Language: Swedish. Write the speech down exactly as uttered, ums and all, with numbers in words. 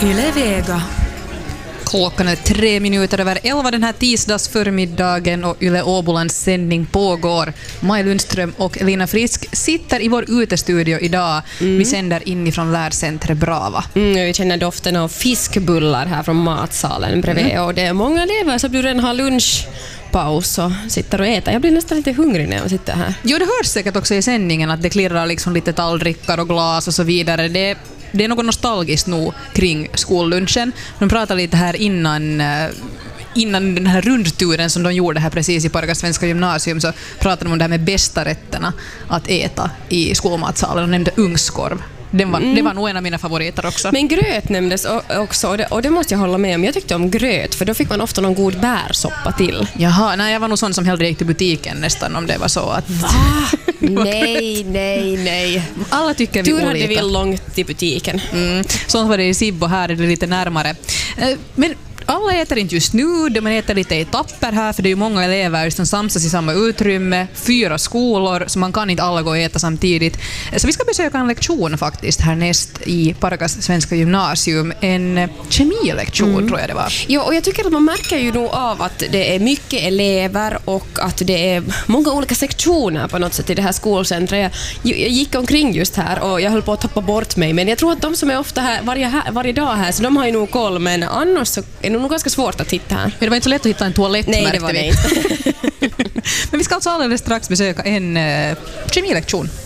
Yle Vega. Klockan är tre minuter över elva den här tisdags förmiddagen och Yle Åbolands sändning pågår. Maj Lundström och Elina Frisk sitter i vår utestudio idag. Mm. Vi sänder inifrån lärcentret Brava. Mm, vi känner doften av fiskbullar här från matsalen bredvid. Mm. Och det är många elever som du redan har lunchpaus och sitter och äter. Jag blir nästan lite hungrig när jag sitter här. Jo, det hörs säkert också i sändningen att det klirrar liksom lite tallrikar och glas och så vidare. Det Det är något nostalgiskt nog kring skollunchen. De pratade lite här innan, innan den här rundturen som de gjorde här precis i Pargas Svenska Gymnasium, så pratade de om det här med bästa rätterna att äta i skolmatsalen och nämnde ungskorv. Det var, mm. det var nog en av mina favoriter också. Men gröt nämndes också, och det, och det måste jag hålla med om. Jag tyckte om gröt, för då fick man ofta någon god bärsoppa till. Jaha, nej, jag var nog sån som hellre gick till butiken nästan om det var så att... Va? nej, nej, nej. Alla tycker vi Tur olika. hade vi långt till butiken. Mm. Sånt var det i Sibbo, här är det lite närmare. Men alla äter inte just nu, de äter lite i tapper här, för det är ju många elever som samsas i samma utrymme, fyra skolor, så man kan inte alla gå och äta samtidigt. Så vi ska besöka en lektion faktiskt härnäst i Pargas Svenska Gymnasium, en kemilektion mm. tror jag det var. Ja, och jag tycker att man märker ju nog av att det är mycket elever och att det är många olika sektioner på något sätt i det här skolcentret. Jag, jag gick omkring just här och jag höll på att tappa bort mig, men jag tror att de som är ofta här varje, här, varje dag här, så de har ju nog koll, men annars så är det nog ganska svårt att hitta här. Men det var inte så lätt att hitta en toalett. Nej, det var det inte. Men vi ska alltså alldeles strax besöka en uh, kemilektion.